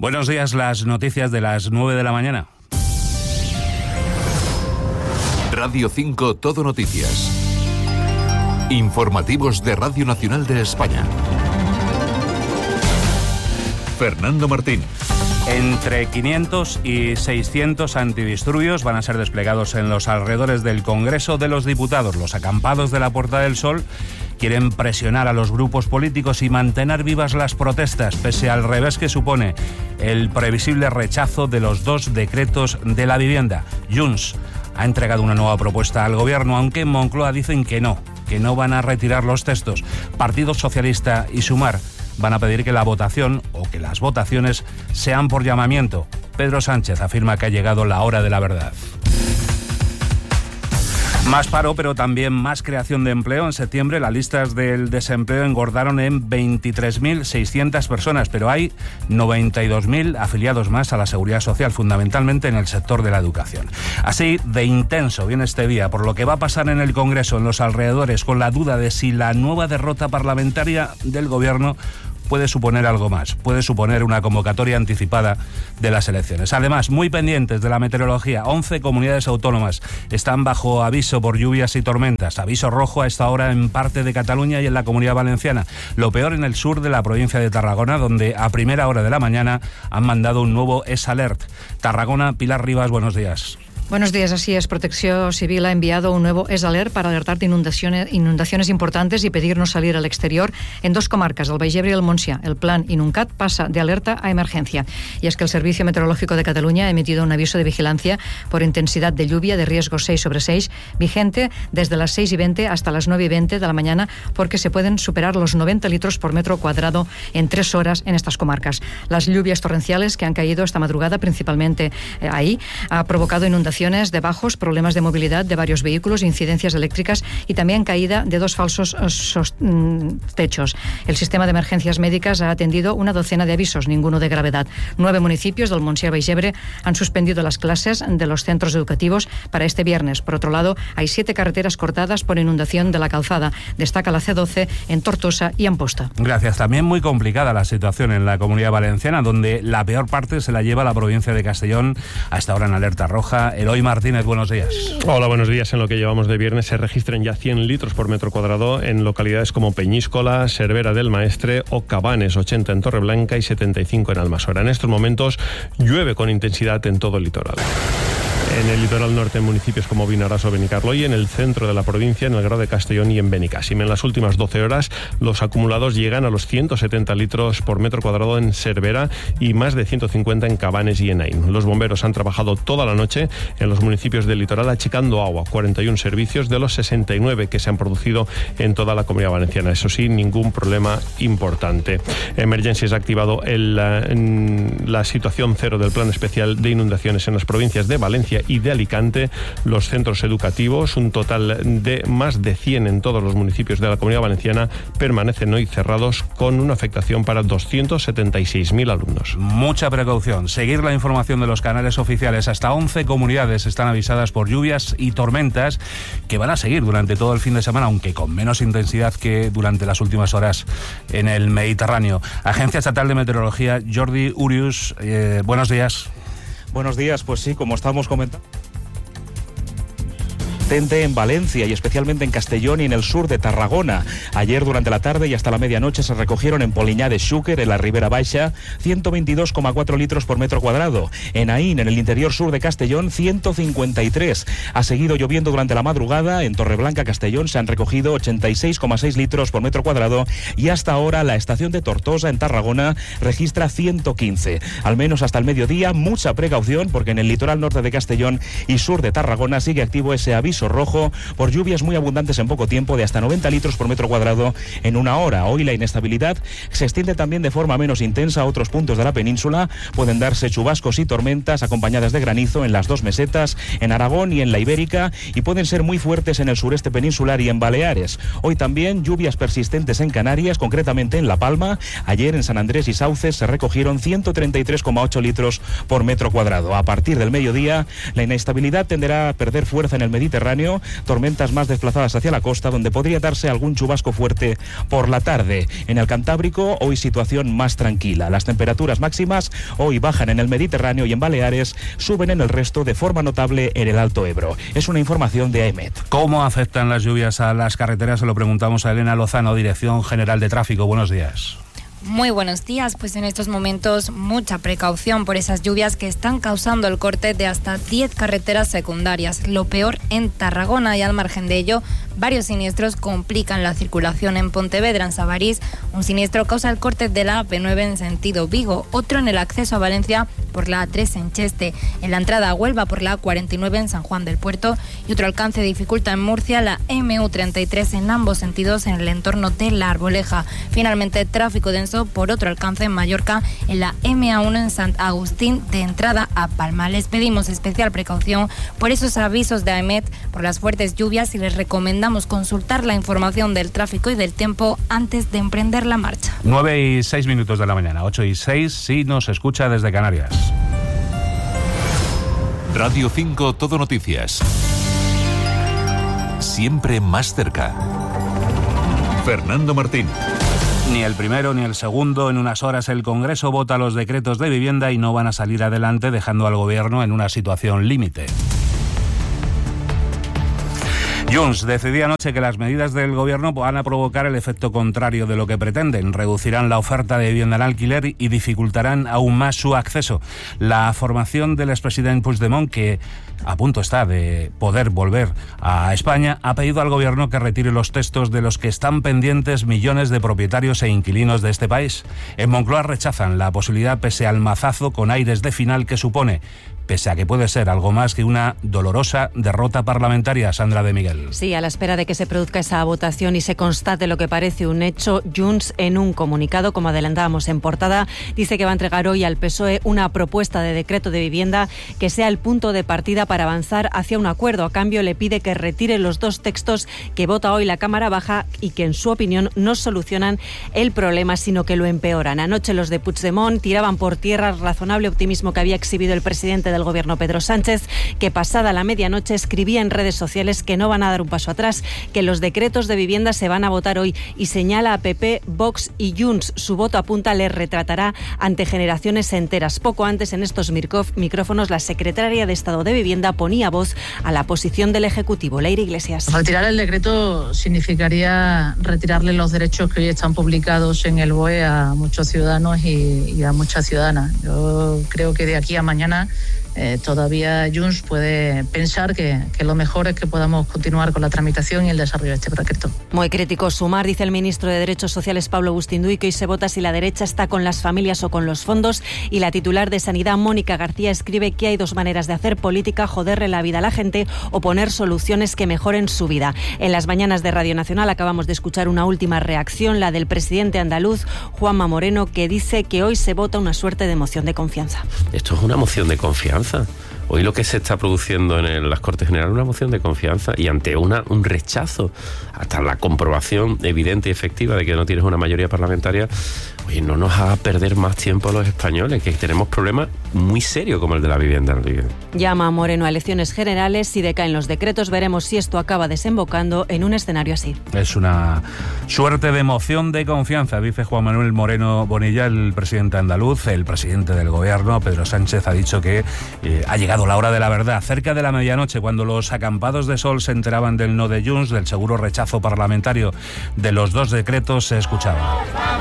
Buenos días, las noticias de las 9 de la mañana. Radio 5 Todo Noticias. Informativos de Radio Nacional de España. Fernando Martín. Entre 500 y 600 antidisturbios van a ser desplegados en los alrededores del Congreso de los Diputados. Los acampados de la Puerta del Sol quieren presionar a los grupos políticos y mantener vivas las protestas, pese al revés que supone el previsible rechazo de los 2 decretos de la vivienda. Junts ha entregado una nueva propuesta al Gobierno, aunque en Moncloa dicen que no van a retirar los textos. Partido Socialista y Sumar van a pedir que la votación o que las votaciones sean por llamamiento. Pedro Sánchez afirma que ha llegado la hora de la verdad. Más paro, pero también más creación de empleo. En septiembre las listas del desempleo engordaron en 23.600 personas, pero hay 92.000 afiliados más a la Seguridad Social, fundamentalmente en el sector de la educación. Así de intenso viene este día, por lo que va a pasar en el Congreso, en los alrededores, con la duda de si la nueva derrota parlamentaria del Gobierno puede suponer algo más, puede suponer una convocatoria anticipada de las elecciones. Además, muy pendientes de la meteorología, 11 comunidades autónomas están bajo aviso por lluvias y tormentas. Aviso rojo a esta hora en parte de Cataluña y en la Comunidad Valenciana. Lo peor en el sur de la provincia de Tarragona, donde a primera hora de la mañana han mandado un nuevo ES-Alert. Tarragona, Pilar Rivas, buenos días. Buenos días, así es. Protección Civil ha enviado un nuevo ES-Alert para alertar de inundaciones importantes y pedir no salir al exterior en 2 comarcas, el Baix Ebre y el Montsià. El plan Inuncat pasa de alerta a emergencia. Y es que el Servicio Meteorológico de Cataluña ha emitido un aviso de vigilancia por intensidad de lluvia de riesgo 6/6, vigente desde las 6:20 hasta las 9:20 de la mañana, porque se pueden superar los 90 litros por metro cuadrado en 3 horas en estas comarcas. Las lluvias torrenciales que han caído esta madrugada, principalmente ahí, ha provocado inundaciones de bajos, problemas de movilidad de varios vehículos, incidencias eléctricas y también caída de 2 falsos techos. El sistema de emergencias médicas ha atendido una docena de avisos, ninguno de gravedad. 9 municipios del Montsià y Baix Ebre han suspendido las clases de los centros educativos para este viernes. Por otro lado, hay 7 carreteras cortadas por inundación de la calzada. Destaca la C12 en Tortosa y Amposta. Gracias. También muy complicada la situación en la Comunidad Valenciana, donde la peor parte se la lleva la provincia de Castellón, a esta hora en alerta roja. Eloy Martínez, buenos días. Hola, buenos días. En lo que llevamos de viernes se registran ya 100 litros por metro cuadrado en localidades como Peñíscola, Cervera del Maestre o Cabanes, 80 en Torreblanca y 75 en Almassora. En estos momentos llueve con intensidad en todo el litoral. En el litoral norte, en municipios como Vinarás o Benicarló, y en el centro de la provincia, en el Grau de Castellón y en Benicàssim. En las últimas 12 horas, los acumulados llegan a los 170 litros por metro cuadrado en Cervera y más de 150 en Cabanes y en Aín. Los bomberos han trabajado toda la noche en los municipios del litoral achicando agua, 41 servicios de los 69 que se han producido en toda la Comunidad Valenciana. Eso sí, ningún problema importante. Emergencias ha activado la situación cero del Plan Especial de Inundaciones en las provincias de Valencia y de Alicante. Los centros educativos, un total de más de 100 en todos los municipios de la Comunidad Valenciana, permanecen hoy cerrados con una afectación para 276.000 alumnos. Mucha precaución. Seguir la información de los canales oficiales. Hasta 11 comunidades están avisadas por lluvias y tormentas que van a seguir durante todo el fin de semana, aunque con menos intensidad que durante las últimas horas en el Mediterráneo. Agencia Estatal de Meteorología, Jordi Urius, buenos días. Buenos días, pues sí, como estamos comentando, en Valencia y especialmente en Castellón y en el sur de Tarragona. Ayer durante la tarde y hasta la medianoche se recogieron en Polinyà de Xúquer, en la Ribera Baixa, 122,4 litros por metro cuadrado. En Aín, en el interior sur de Castellón, 153. Ha seguido lloviendo durante la madrugada. En Torreblanca, Castellón, se han recogido 86,6 litros por metro cuadrado y hasta ahora la estación de Tortosa, en Tarragona, registra 115. Al menos hasta el mediodía, mucha precaución porque en el litoral norte de Castellón y sur de Tarragona sigue activo ese aviso rojo por lluvias muy abundantes en poco tiempo de hasta 90 litros por metro cuadrado en una hora. Hoy la inestabilidad se extiende también de forma menos intensa a otros puntos de la península. Pueden darse chubascos y tormentas acompañadas de granizo en las 2 mesetas, en Aragón y en la Ibérica, y pueden ser muy fuertes en el sureste peninsular y en Baleares. Hoy también lluvias persistentes en Canarias, concretamente en La Palma. Ayer en San Andrés y Sauces se recogieron 133,8 litros por metro cuadrado. A partir del mediodía, la inestabilidad tenderá a perder fuerza en el Mediterráneo Mediterráneo, tormentas más desplazadas hacia la costa, donde podría darse algún chubasco fuerte por la tarde. En el Cantábrico, hoy situación más tranquila. Las temperaturas máximas hoy bajan en el Mediterráneo y en Baleares, suben en el resto de forma notable en el Alto Ebro. Es una información de AEMET. ¿Cómo afectan las lluvias a las carreteras? Se lo preguntamos a Elena Lozano, Dirección General de Tráfico. Buenos días. Muy buenos días, pues en estos momentos mucha precaución por esas lluvias que están causando el corte de hasta 10 carreteras secundarias. Lo peor en Tarragona, y al margen de ello, varios siniestros complican la circulación en Pontevedra, en Sabarís. Un siniestro causa el corte de la AP9 en sentido Vigo, otro en el acceso a Valencia por la A3 en Cheste, en la entrada a Huelva por la A49 en San Juan del Puerto, y otro alcance dificulta en Murcia la MU33 en ambos sentidos en el entorno de La Arboleja. Finalmente, tráfico denso por otro alcance en Mallorca en la MA1 en Sant Agustín de entrada a Palma. Les pedimos especial precaución por esos avisos de AEMET por las fuertes lluvias y les recomendamos consultar la información del tráfico y del tiempo antes de emprender la marcha. 9:06 de la mañana, 8:06 si nos escucha desde Canarias. Radio 5 Todo Noticias. Siempre más cerca. Fernando Martín. Ni el primero ni el segundo. En unas horas el Congreso vota los decretos de vivienda y no van a salir adelante, dejando al Gobierno en una situación límite. Junts decidía anoche que las medidas del Gobierno van a provocar el efecto contrario de lo que pretenden. Reducirán la oferta de vivienda en alquiler y dificultarán aún más su acceso. La formación del expresidente Puigdemont, que a punto está de poder volver a España, ha pedido al Gobierno que retire los textos de los que están pendientes millones de propietarios e inquilinos de este país. En Moncloa rechazan la posibilidad, pese al mazazo con aires de final que supone, pese a que puede ser algo más que una dolorosa derrota parlamentaria. Sandra de Miguel. Sí, a la espera de que se produzca esa votación y se constate lo que parece un hecho, Junts, en un comunicado, como adelantábamos en portada, dice que va a entregar hoy al PSOE una propuesta de decreto de vivienda que sea el punto de partida para avanzar hacia un acuerdo. A cambio, le pide que retire los dos textos que vota hoy la Cámara Baja y que, en su opinión, no solucionan el problema, sino que lo empeoran. Anoche los de Puigdemont tiraban por tierra el razonable optimismo que había exhibido el presidente del Gobierno, Pedro Sánchez, que pasada la medianoche escribía en redes sociales que no van a dar un paso atrás, que los decretos de vivienda se van a votar hoy, y señala a PP, Vox y Junts. Su voto, apunta, les retratará ante generaciones enteras. Poco antes, en estos micrófonos, la secretaria de Estado de Vivienda ponía voz a la posición del Ejecutivo. Leire Iglesias. Retirar el decreto significaría retirarle los derechos que hoy están publicados en el BOE a muchos ciudadanos y a muchas ciudadanas. Yo creo que de aquí a mañana todavía Junts puede pensar que lo mejor es que podamos continuar con la tramitación y el desarrollo de este decreto. Muy crítico Sumar, dice el ministro de Derechos Sociales Pablo Bustinduy, que hoy se vota si la derecha está con las familias o con los fondos, y la titular de Sanidad, Mónica García, escribe que hay dos maneras de hacer política: joderle la vida a la gente o poner soluciones que mejoren su vida. En las mañanas de Radio Nacional acabamos de escuchar una última reacción, la del presidente andaluz, Juanma Moreno, que dice que hoy se vota una suerte de moción de confianza. Esto es una moción de confianza. Hoy lo que se está produciendo en las Cortes Generales es una moción de confianza, y ante un rechazo, hasta la comprobación evidente y efectiva de que no tienes una mayoría parlamentaria, oye, no nos haga perder más tiempo a los españoles, que tenemos problemas muy serios como el de la vivienda. Llama a Moreno a elecciones generales. Si decaen los decretos, veremos si esto acaba desembocando en un escenario así. Es una suerte de moción de confianza, dice Juan Manuel Moreno Bonilla, el presidente andaluz. El presidente del Gobierno, Pedro Sánchez, ha dicho que ha llegado la hora de la verdad. Cerca de la medianoche, cuando los acampados de sol se enteraban del no de Junts, del seguro rechazo parlamentario de los dos decretos, se escuchaba.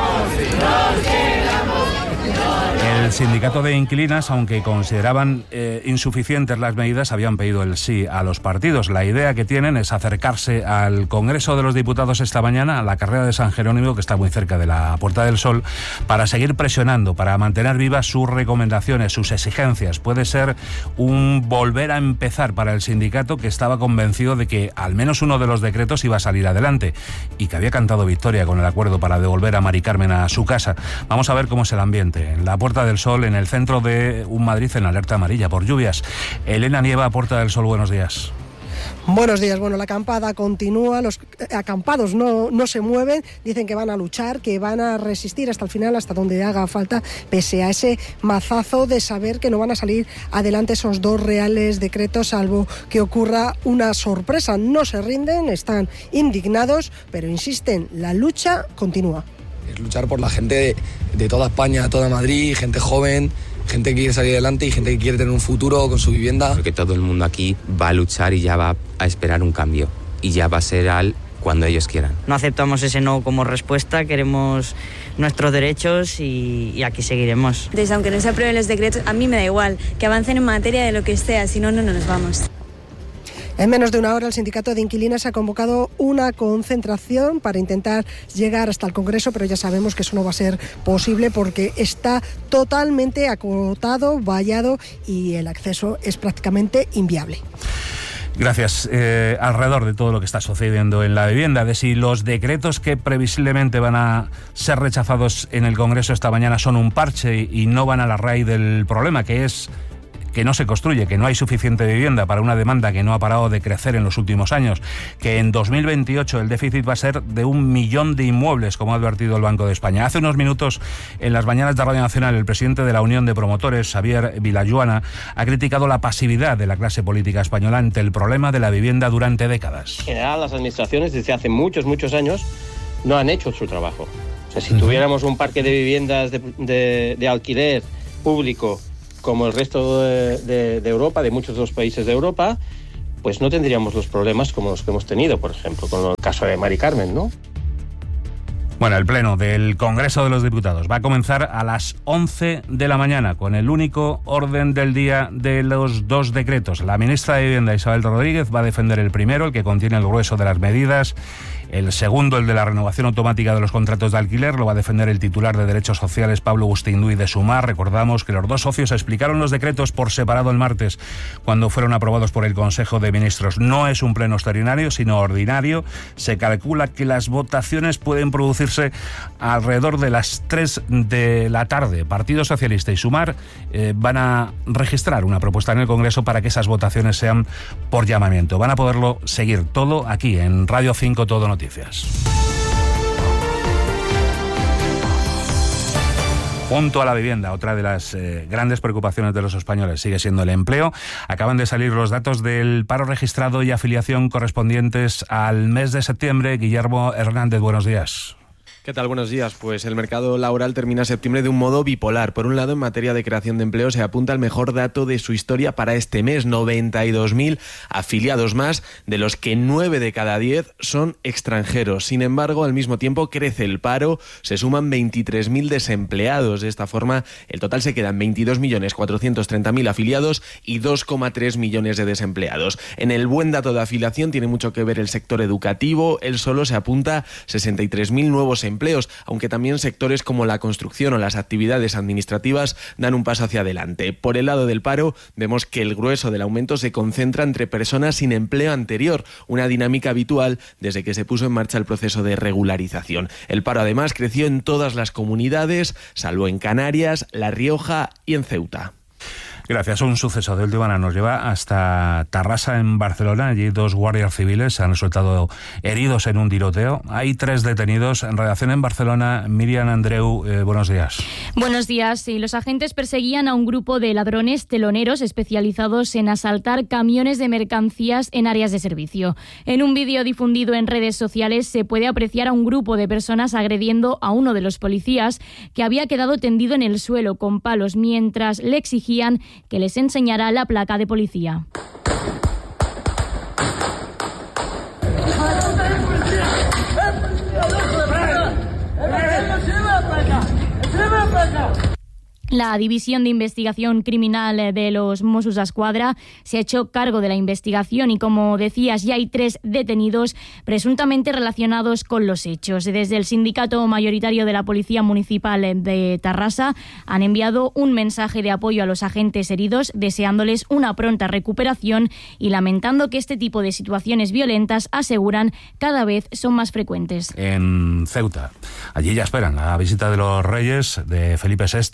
El sindicato de inquilinas, aunque consideraban insuficientes las medidas, habían pedido el sí a los partidos. La idea que tienen es acercarse al Congreso de los Diputados esta mañana, a la carrera de San Jerónimo, que está muy cerca de la Puerta del Sol, para seguir presionando, para mantener vivas sus recomendaciones, sus exigencias. Puede ser un volver a empezar para el sindicato, que estaba convencido de que al menos uno de los decretos iba a salir adelante y que había cantado victoria con el acuerdo para devolver a Mari Carmen a su casa. Vamos a ver cómo es el ambiente en la Puerta del Sol, en el centro de un Madrid en alerta amarilla por lluvias. Elena Nieva, Puerta del Sol, buenos días. Buenos días. Bueno, la acampada continúa, los acampados no se mueven, dicen que van a luchar, que van a resistir hasta el final, hasta donde haga falta, pese a ese mazazo de saber que no van a salir adelante esos 2 reales decretos, salvo que ocurra una sorpresa. No se rinden, están indignados, pero insisten, la lucha continúa. Es luchar por la gente de toda España, toda Madrid, gente joven, gente que quiere salir adelante y gente que quiere tener un futuro con su vivienda. Porque todo el mundo aquí va a luchar y ya va a esperar un cambio. Y ya va a ser cuando ellos quieran. No aceptamos ese no como respuesta, queremos nuestros derechos y aquí seguiremos. Entonces, aunque no se aprueben los decretos, a mí me da igual que avancen en materia de lo que sea, si no, no nos vamos. En menos de una hora, el sindicato de inquilinas ha convocado una concentración para intentar llegar hasta el Congreso, pero ya sabemos que eso no va a ser posible porque está totalmente acotado, vallado y el acceso es prácticamente inviable. Gracias. Alrededor de todo lo que está sucediendo en la vivienda, de si los decretos que previsiblemente van a ser rechazados en el Congreso esta mañana son un parche y no van a la raíz del problema, que es que no se construye, que no hay suficiente vivienda para una demanda que no ha parado de crecer en los últimos años, que en 2028 el déficit va a ser de 1 millón de inmuebles, como ha advertido el Banco de España. Hace unos minutos, en las mañanas de Radio Nacional, el presidente de la Unión de Promotores, Xavier Vilayuana, ha criticado la pasividad de la clase política española ante el problema de la vivienda durante décadas. En general, las administraciones desde hace muchos años no han hecho su trabajo. O sea, si tuviéramos un parque de viviendas de alquiler público como el resto de Europa, de muchos de los países de Europa, pues no tendríamos los problemas como los que hemos tenido, por ejemplo, con el caso de Mari Carmen, ¿no? Bueno, el pleno del Congreso de los Diputados va a comenzar a las 11 de la mañana con el único orden del día de los 2 decretos. La ministra de Vivienda, Isabel Rodríguez, va a defender el primero, el que contiene el grueso de las medidas. El segundo, el de la renovación automática de los contratos de alquiler, lo va a defender el titular de Derechos Sociales, Pablo Gustindui de Sumar. Recordamos que los 2 socios explicaron los decretos por separado el martes, cuando fueron aprobados por el Consejo de Ministros. No es un pleno extraordinario, sino ordinario. Se calcula que las votaciones pueden producirse alrededor de las 3 de la tarde. Partido Socialista y Sumar van a registrar una propuesta en el Congreso para que esas votaciones sean por llamamiento. Van a poderlo seguir todo aquí en Radio 5 Todo Noticias. Junto a la vivienda, otra de las grandes preocupaciones de los españoles sigue siendo el empleo. Acaban de salir los datos del paro registrado y afiliación correspondientes al mes de septiembre. Guillermo Hernández, buenos días. ¿Qué tal? Buenos días. Pues el mercado laboral termina septiembre de un modo bipolar. Por un lado, en materia de creación de empleo, se apunta el mejor dato de su historia para este mes, 92.000 afiliados más, de los que 9 de cada 10 son extranjeros. Sin embargo, al mismo tiempo crece el paro, se suman 23.000 desempleados. De esta forma, el total se queda en 22.430.000 afiliados y 2,3 millones de desempleados. En el buen dato de afiliación tiene mucho que ver el sector educativo. Él solo se apunta 63.000 nuevos empleos, aunque también sectores como la construcción o las actividades administrativas dan un paso hacia adelante. Por el lado del paro, vemos que el grueso del aumento se concentra entre personas sin empleo anterior, una dinámica habitual desde que se puso en marcha el proceso de regularización. El paro además creció en todas las comunidades, salvo en Canarias, La Rioja y en Ceuta. Gracias. Un suceso de última hora nos lleva hasta Tarrasa, en Barcelona. Allí 2 guardias civiles se han resultado heridos en un tiroteo. Hay 3 detenidos. En redacción en Barcelona, Miriam Andreu, buenos días. Buenos días. Sí, los agentes perseguían a un grupo de ladrones teloneros especializados en asaltar camiones de mercancías en áreas de servicio. En un vídeo difundido en redes sociales se puede apreciar a un grupo de personas agrediendo a uno de los policías, que había quedado tendido en el suelo con palos mientras le exigían que les enseñará la placa de policía. La División de Investigación Criminal de los Mossos d'Esquadra se ha hecho cargo de la investigación y, como decías, ya hay 3 detenidos presuntamente relacionados con los hechos. Desde el sindicato mayoritario de la Policía Municipal de Tarrasa han enviado un mensaje de apoyo a los agentes heridos, deseándoles una pronta recuperación y lamentando que este tipo de situaciones violentas, aseguran, cada vez son más frecuentes. En Ceuta, allí ya esperan la visita de los reyes, de Felipe VI, de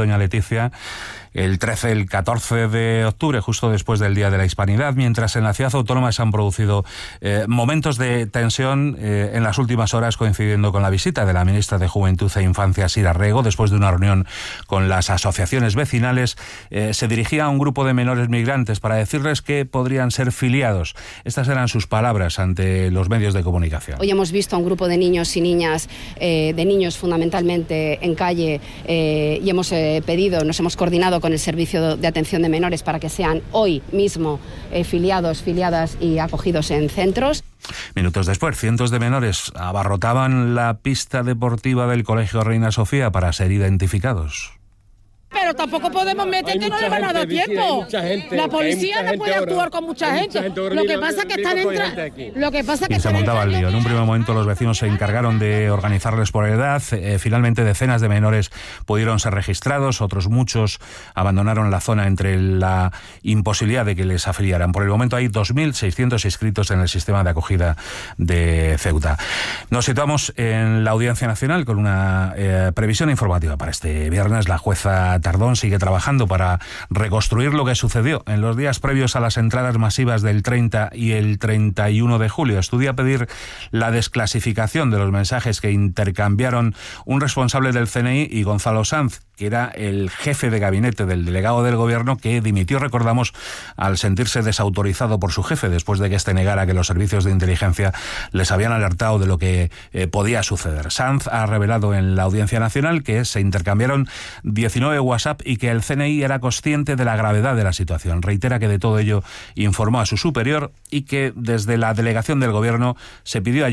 doña Leticia, el 13, el 14 de octubre, justo después del Día de la Hispanidad, mientras en la ciudad autónoma se han producido momentos de tensión en las últimas horas, coincidiendo con la visita de la ministra de Juventud e Infancia, Sira Rego. Después de una reunión con las asociaciones vecinales, se dirigía a un grupo de menores migrantes para decirles que podrían ser filiados. Estas eran sus palabras ante los medios de comunicación. Hoy hemos visto a un grupo de niños y niñas, de niños fundamentalmente en calle, y hemos nos hemos coordinado con el Servicio de Atención de Menores para que sean hoy mismo filiadas y acogidos en centros. Minutos después, cientos de menores abarrotaban la pista deportiva del Colegio Reina Sofía para ser identificados. Pero tampoco podemos meter que no le van a dar tiempo. La policía no puede actuar con mucha gente. Lo que pasa es que están entrando. Y se montaba el lío. En un primer momento los vecinos se encargaron de organizarles por edad. Finalmente decenas de menores pudieron ser registrados. Otros muchos abandonaron la zona entre la imposibilidad de que les afiliaran. Por el momento hay 2.600 inscritos en el sistema de acogida de Ceuta. Nos situamos en la Audiencia Nacional con una previsión informativa para este viernes. La jueza Tardón sigue trabajando para reconstruir lo que sucedió en los días previos a las entradas masivas del 30 y el 31 de julio. Estudia pedir la desclasificación de los mensajes que intercambiaron un responsable del CNI y Gonzalo Sanz, que era el jefe de gabinete del delegado del gobierno, que dimitió, recordamos, al sentirse desautorizado por su jefe después de que este negara que los servicios de inteligencia les habían alertado de lo que podía suceder. Sanz ha revelado en la Audiencia Nacional que se intercambiaron 19 WhatsApp y que el CNI era consciente de la gravedad de la situación. Reitera que de todo ello informó a su superior y que desde la delegación del gobierno se pidió ayuda